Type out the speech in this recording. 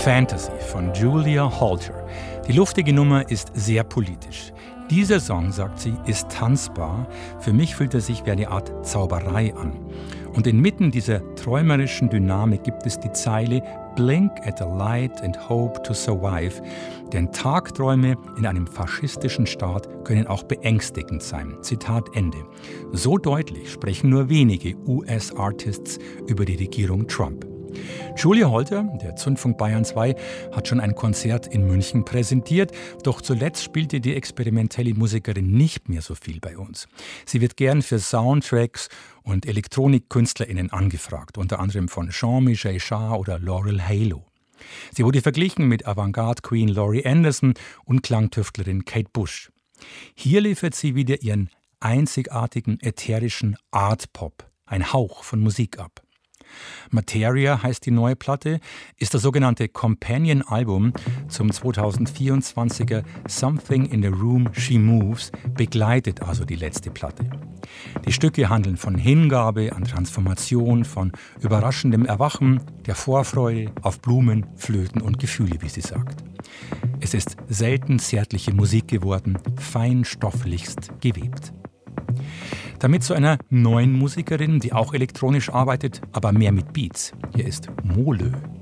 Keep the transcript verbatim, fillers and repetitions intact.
Fantasy von Julia Holter. Die luftige Nummer ist sehr politisch. Dieser Song, sagt sie, ist tanzbar. Für mich fühlt er sich wie eine Art Zauberei an. Und inmitten dieser träumerischen Dynamik gibt es die Zeile Blink at the light and hope to survive. Denn Tagträume in einem faschistischen Staat können auch beängstigend sein. Zitat Ende. So deutlich sprechen nur wenige U S-Artists über die Regierung Trump. Julia Holter, der Zündfunk Bayern zwei, hat schon ein Konzert in München präsentiert, doch zuletzt spielte die experimentelle Musikerin nicht mehr so viel bei uns. Sie wird gern für Soundtracks und ElektronikkünstlerInnen angefragt, unter anderem von Jean-Michel Jarre oder Laurel Halo. Sie wurde verglichen mit Avantgarde-Queen Laurie Anderson und Klangtüftlerin Kate Bush. Hier liefert sie wieder ihren einzigartigen ätherischen Art-Pop, ein Hauch von Musik ab. Materia heißt die neue Platte, ist das sogenannte Companion-Album zum zweitausendvierundzwanziger Something in the Room She Moves, begleitet also die letzte Platte. Die Stücke handeln von Hingabe an Transformation, von überraschendem Erwachen, der Vorfreude auf Blumen, Flöten und Gefühle, wie sie sagt. Es ist selten zärtliche Musik geworden, feinstofflichst gewebt. Damit zu einer neuen Musikerin, die auch elektronisch arbeitet, aber mehr mit Beats. Hier ist Molö.